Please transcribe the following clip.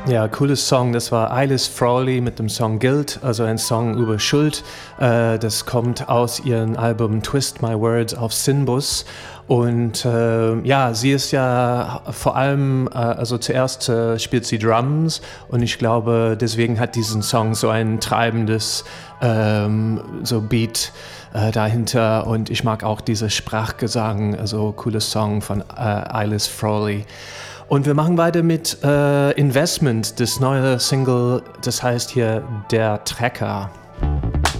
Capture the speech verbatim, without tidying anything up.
Ja, cooles Song. Das war Eilish Frawley mit dem Song Guilt, also ein Song über Schuld. Äh, das kommt aus ihrem Album Twist My Words auf Sinbus. Und äh, ja, sie ist ja vor allem, äh, also zuerst äh, spielt sie Drums und ich glaube, deswegen hat diesen Song so ein treibendes ähm, so Beat äh, dahinter und ich mag auch diese Sprachgesang, also cooles Song von äh, Eilish Frawley. Und wir machen weiter mit äh, Investment, das neue Single, das heißt hier Der Trecker.